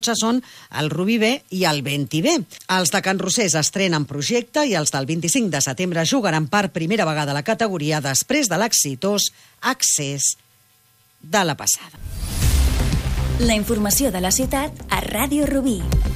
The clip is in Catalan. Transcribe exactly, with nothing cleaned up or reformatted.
són el Rubí B i el Venti B. Els de Can Rosés estrenen projecte i els del vint-i-cinc de setembre jugaran per primera vegada a la categoria després de l'exitós accés de la passada. La informació de la ciutat a Ràdio Rubí.